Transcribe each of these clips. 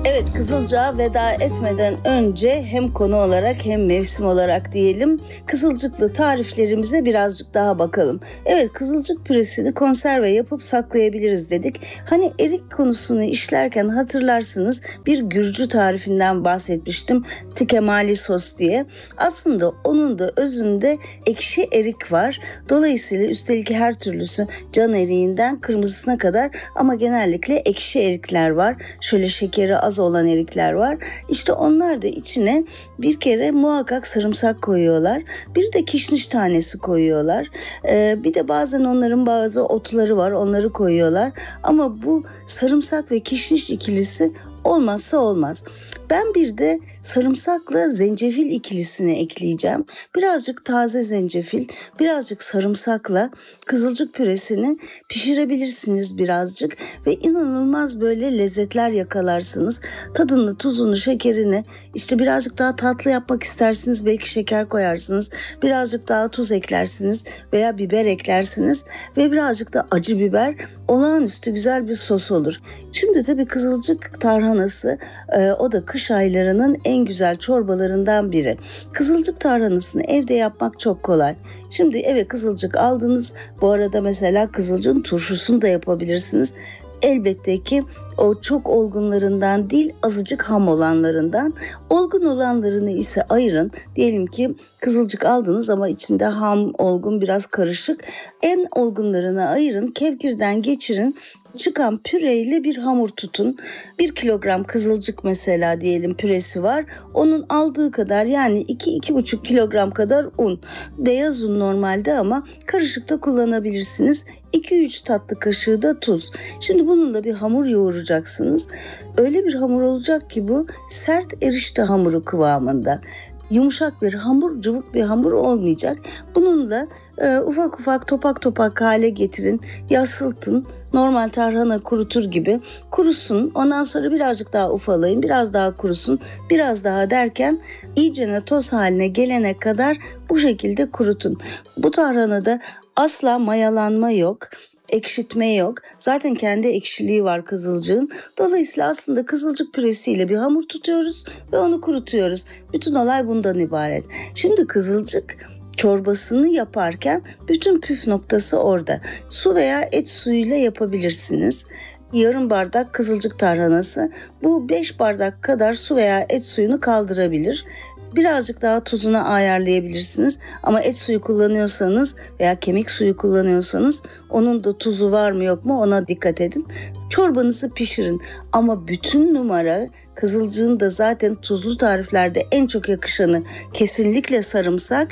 Evet, Kızılcık'a veda etmeden önce hem konu olarak hem mevsim olarak diyelim, kızılcıklı tariflerimize birazcık daha bakalım. Evet, kızılcık püresini konserve yapıp saklayabiliriz dedik. Hani erik konusunu işlerken hatırlarsınız, bir Gürcü tarifinden bahsetmiştim, tikemali sos diye. Aslında onun da özünde ekşi erik var. Dolayısıyla üstelik her türlüsü, can eriğinden kırmızısına kadar, ama genellikle ekşi erikler var. Şöyle şekeri az olan erikler var. İşte onlar da içine bir kere muhakkak sarımsak koyuyorlar. Bir de kişniş tanesi koyuyorlar. Bir de bazen onların bazı otları var, onları koyuyorlar. Ama bu sarımsak ve kişniş ikilisi olmazsa olmaz. Ben bir de sarımsakla zencefil ikilisini ekleyeceğim. Birazcık taze zencefil, birazcık sarımsakla kızılcık püresini pişirebilirsiniz birazcık ve inanılmaz böyle lezzetler yakalarsınız. Tadını, tuzunu, şekerini, işte birazcık daha tatlı yapmak istersiniz, belki şeker koyarsınız. Birazcık daha tuz eklersiniz veya biber eklersiniz ve birazcık da acı biber. Olağanüstü güzel bir sos olur. Şimdi tabii kızılcık tarhanası, o da kış aylarının en güzel çorbalarından biri. Kızılcık tarhanasını evde yapmak çok kolay. Şimdi eve kızılcık aldınız. Bu arada mesela kızılcığın turşusunu da yapabilirsiniz. Elbette ki o çok olgunlarından değil, azıcık ham olanlarından. Olgun olanlarını ise ayırın. Diyelim ki kızılcık aldınız ama içinde ham, olgun, biraz karışık. En olgunlarını ayırın, kevgirden geçirin. Çıkan püreyle bir hamur tutun. 1 kilogram kızılcık mesela diyelim püresi var. Onun aldığı kadar, yani 2-2,5 kilogram kadar un. Beyaz un normalde ama karışıkta kullanabilirsiniz. 2-3 tatlı kaşığı da tuz. Şimdi bununla bir hamur yoğuracaksınız. Öyle bir hamur olacak ki bu sert erişte hamuru kıvamında. Yumuşak bir hamur, cıvık bir hamur olmayacak. Bununla ufak ufak, topak topak hale getirin. Yassıltın. Normal tarhana kurutur gibi kurusun. Ondan sonra birazcık daha ufalayın. Biraz daha kurusun. Biraz daha derken iyicene toz haline gelene kadar bu şekilde kurutun. Bu tarhanada asla mayalanma yok. Ekşitme yok. Zaten kendi ekşiliği var kızılcığın. Dolayısıyla aslında kızılcık püresiyle bir hamur tutuyoruz ve onu kurutuyoruz. Bütün olay bundan ibaret. Şimdi kızılcık çorbasını yaparken bütün püf noktası orada. Su veya et suyuyla yapabilirsiniz. Yarım bardak kızılcık tarhanası bu 5 bardak kadar su veya et suyunu kaldırabilir. Birazcık daha tuzunu ayarlayabilirsiniz. Ama et suyu kullanıyorsanız veya kemik suyu kullanıyorsanız onun da tuzu var mı yok mu ona dikkat edin. Çorbanızı pişirin. Ama bütün numara, kızılcığın da zaten tuzlu tariflerde en çok yakışanı kesinlikle sarımsak.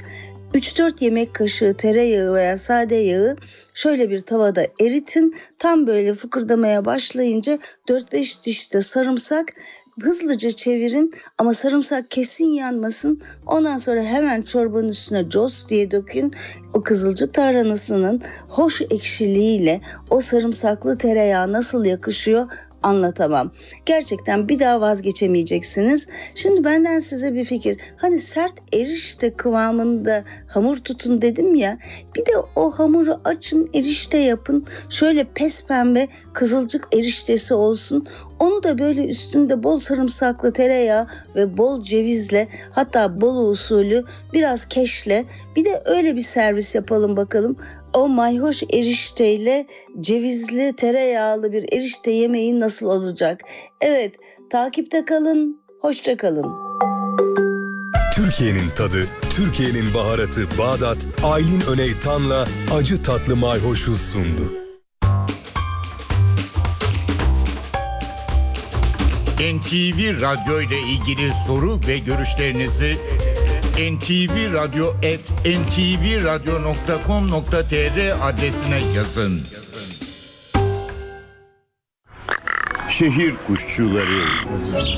3-4 yemek kaşığı tereyağı veya sade yağı şöyle bir tavada eritin. Tam böyle fıkırdamaya başlayınca 4-5 diş de sarımsak. Hızlıca çevirin ama sarımsak kesin yanmasın. Ondan sonra hemen çorbanın üstüne cos diye dökün. O kızılcık tarhanasının hoş ekşiliğiyle o sarımsaklı tereyağı nasıl yakışıyor anlatamam. Gerçekten bir daha vazgeçemeyeceksiniz. Şimdi benden size bir fikir. Hani sert erişte kıvamında hamur tutun dedim ya. Bir de o hamuru açın, erişte yapın. Şöyle pespembe kızılcık eriştesi olsun. Onu da böyle üstünde bol sarımsaklı tereyağı ve bol cevizle, hatta bol usulü biraz keşle, bir de öyle bir servis yapalım bakalım. O mayhoş erişteyle cevizli tereyağlı bir erişte yemeği nasıl olacak? Evet, takipte kalın, hoşça kalın. Türkiye'nin tadı, Türkiye'nin baharatı Bağdat, Aylin Öneytan'la acı tatlı mayhoşu sundu. NTV Radyo ile ilgili soru ve görüşlerinizi ntvradio@ntvradio.com.tr adresine yazın. Şehir kuşçuları.